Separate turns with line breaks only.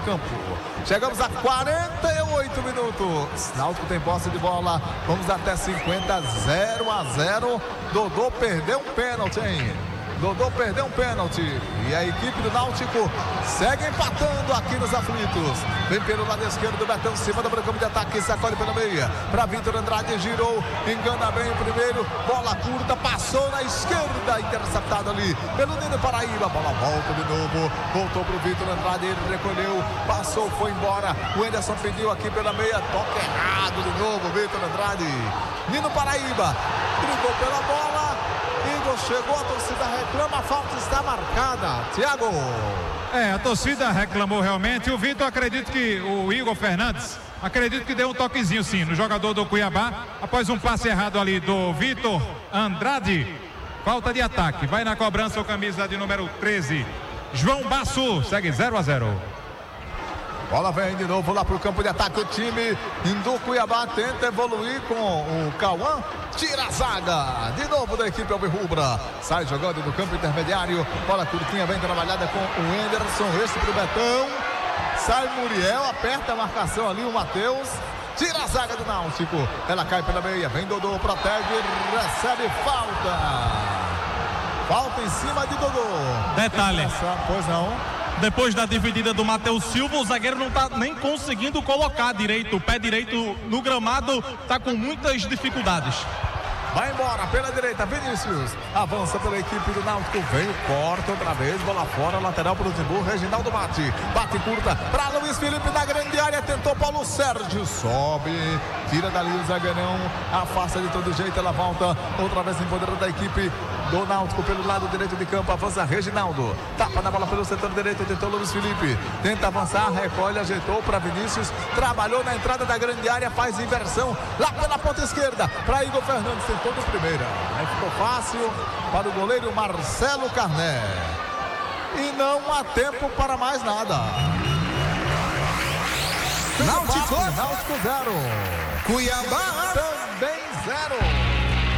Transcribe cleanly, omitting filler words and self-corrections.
campo. Chegamos a 48 minutos. Náutico tem posse de bola. Vamos até 50, 0-0. Dodô perdeu um pênalti, hein? Dodô perdeu um pênalti. E a equipe do Náutico segue empatando aqui nos aflitos. Vem pelo lado esquerdo do Betão, em cima do campo de ataque, sacode pela meia. Para Vitor Andrade, girou, engana bem o primeiro. Bola curta, passou na esquerda, interceptado ali pelo Nino Paraíba. Bola volta de novo, voltou para o Vitor Andrade, ele recolheu, passou, foi embora. O Anderson pediu aqui pela meia, toque errado de novo, Vitor Andrade. Nino Paraíba brigou pela bola. Igor chegou, a torcida reclama, a falta está marcada. Thiago.
A torcida reclamou realmente. O Vitor, acredito que o Igor Fernandes, acredito que deu um toquezinho sim no jogador do Cuiabá, após um passe errado ali do Vitor Andrade. Falta de ataque, vai na cobrança o camisa de número 13, João Basso, segue 0-0.
Bola vem de novo lá para o campo de ataque. O time do Cuiabá tenta evoluir com o Cauã. Tira a zaga. De novo da equipe alvirrubra. Sai jogando do campo intermediário. Bola curtinha, bem trabalhada com o Anderson. Esse para o Betão. Sai Muriel, aperta a marcação ali o Matheus. Tira a zaga do Náutico. Ela cai pela meia. Vem Dodô, protege. Recebe falta. Falta em cima de Dodô.
Detalhe.
Pois não.
Depois da dividida do Matheus Silva, o zagueiro não está nem conseguindo colocar direito, o pé direito no gramado, está com muitas dificuldades.
Vai embora pela direita, Vinícius avança pela equipe do Náutico, veio, corta outra vez, bola fora, lateral para o Timbu, Reginaldo bate curta para Luiz Felipe na grande área, tentou Paulo Sérgio, sobe, tira dali o zagueirão, afasta de todo jeito, ela volta outra vez em poder da equipe do Náutico pelo lado direito de campo, avança Reginaldo, tapa na bola pelo setor direito, tentou Luiz Felipe, tenta avançar, recolhe, ajeitou para Vinícius, trabalhou na entrada da grande área, faz inversão lá pela ponta esquerda para Igor Fernandes, tentou de primeira, aí ficou fácil para o goleiro Marcelo Carné e não há tempo para mais nada.
Náutico
0,
Cuiabá
também 0.